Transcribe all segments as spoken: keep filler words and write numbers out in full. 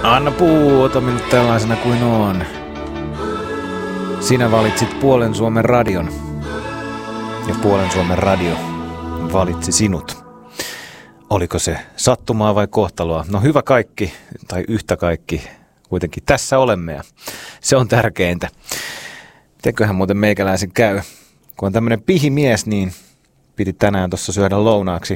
Anna puu, ota minut tällaisena kuin oon. Sinä valitsit Puolen Suomen radion. Ja Puolen Suomen radio valitsi sinut. Oliko se sattumaa vai kohtaloa? No hyvä kaikki, tai yhtä kaikki. Kuitenkin tässä olemme ja se on tärkeintä. Mitenköhän muuten meikäläisen käy? Kun on tämmönen pihimies, niin piti tänään tuossa syödä lounaaksi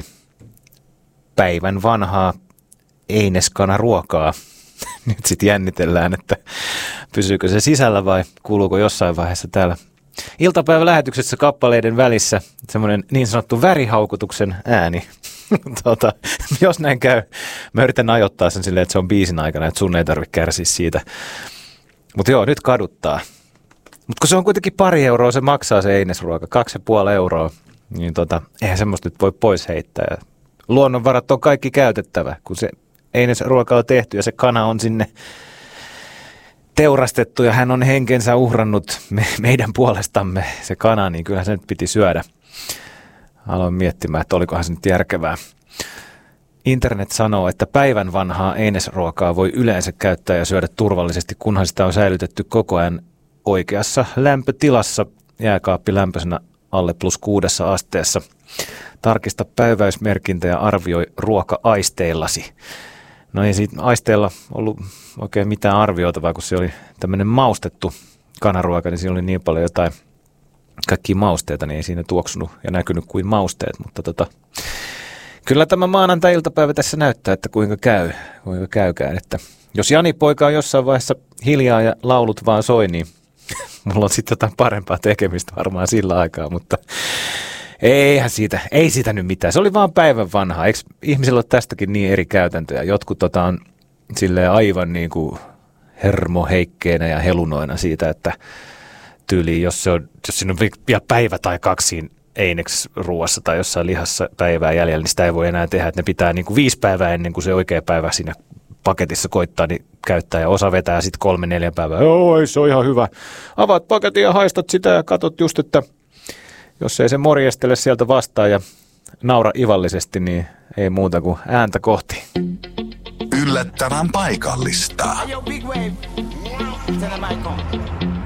päivän vanhaa eineskana ruokaa. Nyt sitten jännitellään, että pysyykö se sisällä vai kuuluuko jossain vaiheessa täällä iltapäivälähetyksessä kappaleiden välissä semmoinen niin sanottu värihaukutuksen ääni. Tota, jos näin käy, mä yritän ajoittaa sen silleen, että se on biisin aikana, että sun ei tarvitse kärsiä siitä. Mutta joo, nyt kaduttaa. Mutta kun se on kuitenkin pari euroa, se maksaa se einesruoka, kaksi ja puoli euroa, niin tota, eihän semmoista nyt voi pois heittää. Luonnonvarat on kaikki käytettävä, kun se einesruoka on tehty ja se kana on sinne teurastettu ja hän on henkensä uhrannut me, meidän puolestamme se kana, niin kyllä se nyt piti syödä. Aloin miettimään, että olikohan se nyt järkevää. Internet sanoo, että päivän vanhaa einesruokaa voi yleensä käyttää ja syödä turvallisesti, kunhan sitä on säilytetty koko ajan oikeassa lämpötilassa, jääkaappi lämpöisenä alle plus kuudessa asteessa. Tarkista päiväysmerkintä ja arvioi ruoka-aisteillasi. No ei siitä aisteilla ollut oikein mitään arvioitavaa, kun se oli tämmöinen maustettu kanaruoka, niin siinä oli niin paljon jotain kaikkia mausteita, niin ei siinä tuoksunut ja näkynyt kuin mausteet, mutta tota, kyllä tämä maanantai-iltapäivä tässä näyttää, että kuinka käy, kuinka käykään, että jos Jani poika on jossain vaiheessa hiljaa ja laulut vaan soi, niin mulla on sitten jotain parempaa tekemistä varmaan sillä aikaa, mutta eihän siitä, ei siitä nyt mitään. Se oli vaan päivän vanha. Eikö ihmisillä ole tästäkin niin eri käytäntöjä? Jotkut tota on silleen aivan niin kuin hermoheikkeinä ja helunoina siitä, että tyyliin, jos, se on, jos siinä on vielä päivä tai kaksi siinä eineks ruoassa tai jossain lihassa päivää jäljellä, niin sitä ei voi enää tehdä. Että ne pitää niin kuin viisi päivää ennen kuin se oikea päivä siinä paketissa koittaa, niin käyttää ja osa vetää sitten kolme, neljä päivää. Joo, se on ihan hyvä. Avaat paketin ja haistat sitä ja katot just, että jos ei se morjestele sieltä vastaan ja naura ivallisesti, niin ei muuta kuin ääntä kohti. Yllättävän paikallista. Hey, yo, Big Wave. Tell them I come.